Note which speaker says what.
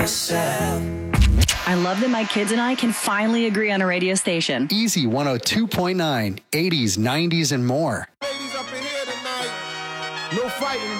Speaker 1: I love that my kids and I can finally agree on a radio station.
Speaker 2: Easy 102.9, 80s, 90s, and more.
Speaker 3: Ladies up in here tonight. No fighting.